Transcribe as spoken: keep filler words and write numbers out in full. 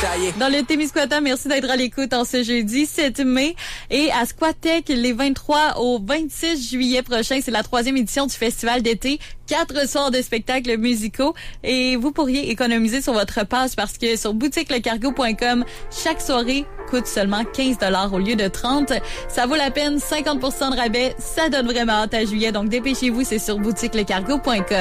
détaillé. Dans le Témiscouata, merci d'être à l'écoute en ce jeudi sept mai. Et à Squatec, les vingt-trois au vingt-six juillet prochain, c'est la troisième édition du festival d'été. Quatre soirs de spectacles musicaux. Et vous pourriez économiser sur votre passe parce que sur boutique le cargo point com, chaque soirée coûte seulement quinze dollars au lieu de trente. Ça vaut la peine, cinquante pour cent de rabais. Ça donne vraiment hâte à juillet. Donc dépêchez-vous, c'est sur boutique le cargo point com.